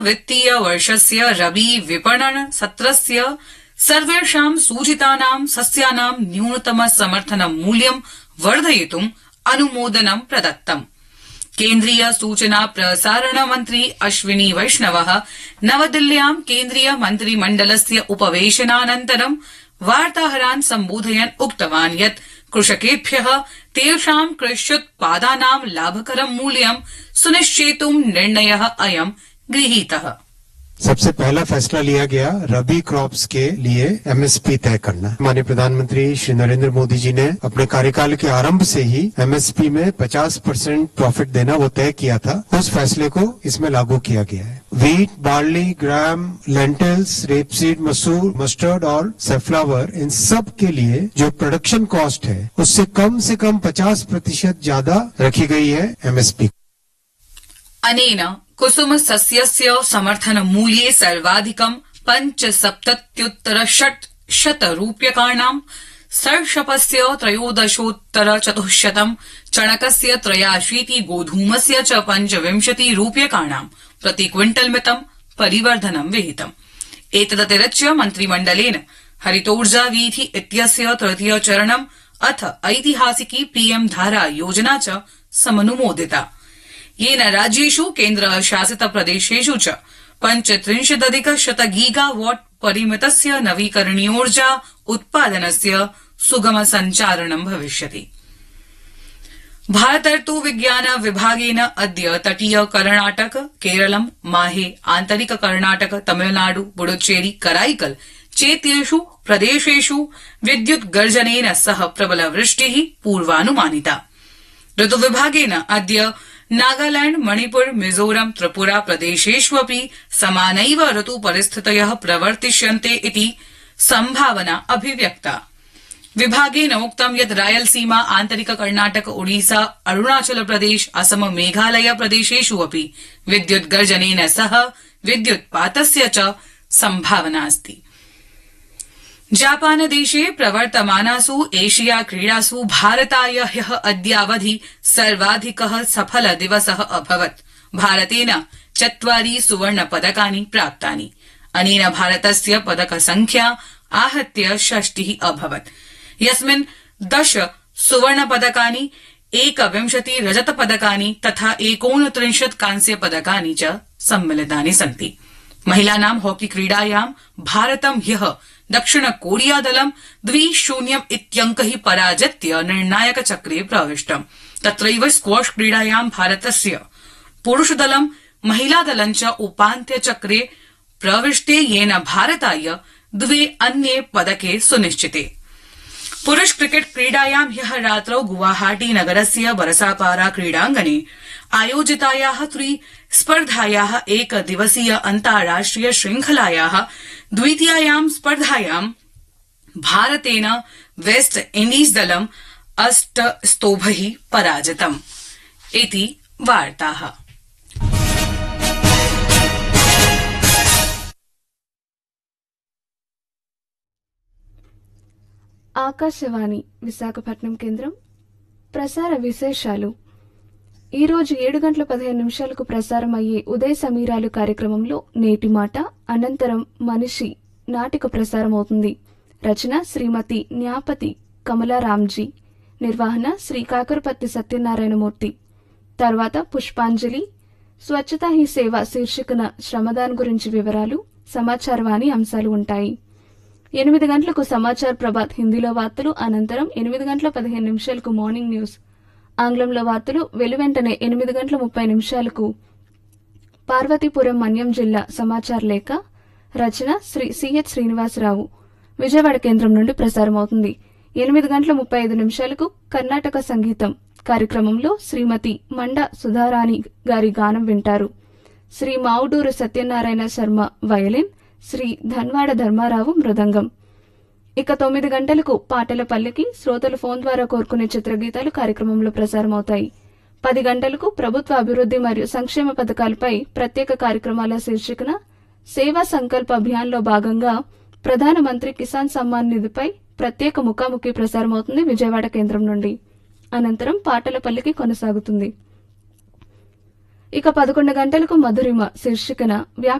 वित्तीय वर्षस्य रबी विपणन सत्रस्य सर्वेषां सूचितानां सस्यानां न्यूनतम समर्थन मूल्यं वर्धयितुं अनुमोदनं प्रदत्तम्। केन्द्रीय सूचना प्रसारण मन्त्री अश्विनी वैष्णवः नवदिल्ल्यां केन्द्रीय मन्त्रिमण्डलस्य उपवेशनानन्तरं वार्ताहरान् सम्बोधयन् उक्तवान् यत् कृषकेभ्यः तेषां कृष्योत्पादानां लाभकरं मूल्यं सुनिश्चेतुं निर्णयः अयं गृहीतः। सबसे पहला फैसला लिया गया रबी क्रॉप्स के लिए एमएसपी तय करना। माननीय प्रधानमंत्री श्री नरेंद्र मोदी जी ने अपने कार्यकाल के आरंभ से ही एमएसपी में 50% प्रॉफिट देना वो तय किया था। उस फैसले को इसमें लागू किया गया है। वीट, बार्ली, ग्राम, लेंटिल्स, रेपसीड, मसूर, मस्टर्ड और सनफ्लावर, इन सब के लिए जो प्रोडक्शन कॉस्ट है उससे कम 50% ज्यादा रखी गई है एमएसपी। अनेन कुसुम सस्यस्य समर्थन मूल्ये सर्वाधिकं 75,600 रूप्यकाणां, सर्षपस्य 13,400, चणकस्य 83, गोधूमस्य च 25 रूप्यकाणां प्रति क्विंटल मितं परिवर्धनं विहितम्। एतदतिरिच्य मन्त्रिमण्डलेन हरितोर्जा वीथि इत्यस्य तृतीय चरणम् अथ ऐतिहासिकी पीएम धारा योजना च समनुमोदिता, येन राज्येषु केन्द्रशासित प्रदेशेषु च 35,100 गीगावाट परिमितस्य नवीकरणीयोर्जा उत्पादनस्य सुगम सञ्चालनं भविष्यति। भारतर्तु विज्ञान विभागेन अद्य तटीय कर्णाटक, केरलम, माहे, आन्तरिक कर्णाटक, तमिलनाडु, पुडुचेरी, कराईकल चेत्येषु प्रदेशेषु विद्युत् गर्जनेन सह प्रबल वृष्टिः पूर्वानुमानिता। ऋतुविभागेन अद्य नागालैंड, मणिपुर, मिजोरम, त्रिपुरा प्रदेशेष्वपि समानैव ऋतु परिस्थितयः प्रवर्तिष्यन्ते इति संभावना अभिव्यक्ता। विभागेन उक्तं यत् रायलसीमा, आन्तरिक कर्णाटक, ओडिशा, अरुणाचल प्रदेश, असम, मेघालय प्रदेशेषु अपि विद्युत् गर्जनेन सह विद्युत्पातस्य च संभावना अस्ति। जापानदेशे प्रवर्तमानासु एशिया क्रीडासु भारताय ह्यः अद्यावधि सर्वाधिकः सफल दिवसः अभवत्। भारतेन 4 सुवर्ण पदकानि प्राप्तानि। अनेन भारतस्य पदक संख्या आहत्य 60 अभवत्, यस्मिन् 10 सुवर्ण पदकानि, 21 रजत पदकानि तथा 39 कांस्य पदकानि च सम्मिलितानि सन्ति। महिलानां हॉकी क्रीडायां भारतं ह्यः दक्षिण कोरिया दलं 2-0 इत्यङ्कैः पराजित्य निर्णायक चक्रे प्रविष्टम्। तत्रैव स्क्वॉश क्रीडायां भारतस्य पुरुषदलं महिलादलं च उपान्त्य चक्रे प्रविष्टे, येन भारताय 2 अन्ये पदके सुनिश्चिते। पुरुष क्रिकेट क्रीडायां ह्यः रात्रौ गुवाहाटी नगरस्य बरसापारा क्रीडाङ्गणे आयोजितायाः स्पर्धायाः एकदिवसीय अन्ताराष्ट्रिय श्रृंखलायाः द्वितीयायां स्पर्धायां भारतेन वेस्ट इण्डीज दलं 8 स्तोभैः पराजितम्। इति वार्ताः। ఆకాశవాణి విశాఖపట్నం కేంద్రం ప్రసార విశేషాలు. ఈ రోజు 7:15 ప్రసారం అయ్యే ఉదయ సమీరాలు కార్యక్రమంలో నేటి మాట, అనంతరం మనిషి నాటిక ప్రసారమవుతుంది. రచన శ్రీమతి న్యాపతి కమలారాంజీ, నిర్వహణ శ్రీ కాకరపత్తి సత్యనారాయణమూర్తి. తర్వాత పుష్పాంజలి, స్వచ్ఛతా హీ సేవ శీర్షికన శ్రమదాన్ గురించి వివరాలు, సమాచారవాణి అంశాలు ఉంటాయి. 8 గంటలకు సమాచార్ ప్రభాత్ హిందీలో వార్తలు, అనంతరం 8:15 మార్నింగ్ న్యూస్ ఆంగ్లంలో వార్తలు, వెలువెంటనే 8:30 పార్వతీపురం మన్యం జిల్లా సమాచార లేఖ, రచన శ్రీ సిహెచ్ శ్రీనివాసరావు, విజయవాడ కేంద్రం నుండి ప్రసారమవుతుంది. 8:35 కర్ణాటక సంగీతం కార్యక్రమంలో శ్రీమతి మండ సుధారాణి గారి గానం వింటారు. శ్రీ మావుడూరు సత్యనారాయణ శర్మ వయలిన్, శ్రీ ధన్వాడ ధర్మారావు మృదంగం. ఇక 9 గంటలకు పాటల పల్లకి, శ్రోతలు ఫోన్ ద్వారా కోరుకునే చిత్రగీతాలు కార్యక్రమంలో ప్రసారమవుతాయి. 10 గంటలకు ప్రభుత్వ అభివృద్ధి మరియు సంక్షేమ పథకాలపై ప్రత్యేక కార్యక్రమాల శీర్షికన సేవా సంకల్ప అభియాన్లో భాగంగా ప్రధానమంత్రి కిసాన్ సమ్మాన్ నిధిపై ప్రత్యేక ముఖాముఖి ప్రసారమవుతుంది విజయవాడ కేంద్రం నుండి. అనంతరం పాటల పల్లకి కొనసాగుతుంది. ఇక 11 గంటలకు మధురిమ శీర్షికన